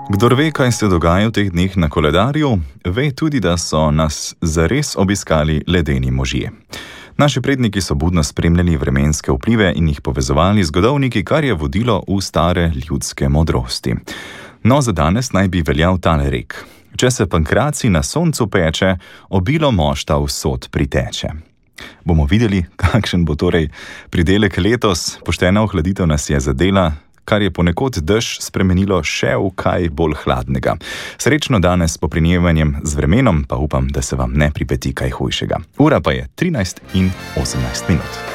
Kdor ve, kaj se dogaja v teh dneh na koledarju, ve tudi, da so nas zares obiskali ledeni možje. Naši predniki so budno spremljali vremenske vplive in jih povezovali z godovniki, kar je vodilo v stare ljudske modrosti. No, za danes naj bi veljal tale rek: če se pankraci na soncu peče, obilo mošta vsod priteče. Bomo videli, kakšen bo torej pridelek letos. Poštena ohladitev nas je zadela, kar je ponekod dež spremenilo še v kaj bolj hladnega. Srečno danes po prijemanjem z vremenom, pa upam, da se vam ne pripeti kaj hujšega. Ura pa je 13:18.